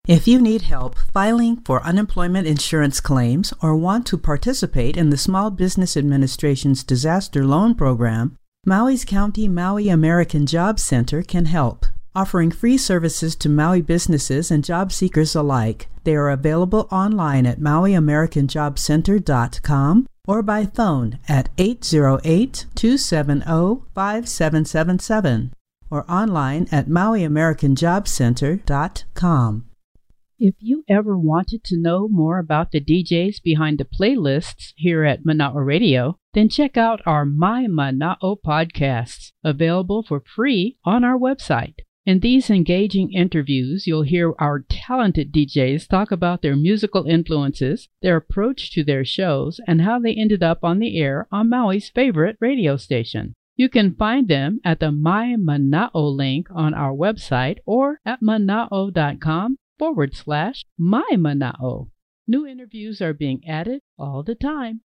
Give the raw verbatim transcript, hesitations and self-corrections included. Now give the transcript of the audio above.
If you need help filing for unemployment insurance claims or want to participate in the Small Business Administration's disaster loan program, Maui's County Maui American Job Center can help. Offering free services to Maui businesses and job seekers alike, they are available online at maui american job center dot com or by phone at eight zero eight, two seven zero, five seven seven seven or online at maui american job center dot com. If you ever wanted to know more about the D Js behind the playlists here at Mana'o Radio, then check out our My Mana'o podcasts, available for free on our website. In these engaging interviews, you'll hear our talented D Js talk about their musical influences, their approach to their shows, and how they ended up on the air on Maui's favorite radio station. You can find them at the My Mana'o link on our website or at mana'o.com forward slash My Mana'o. New interviews are being added all the time.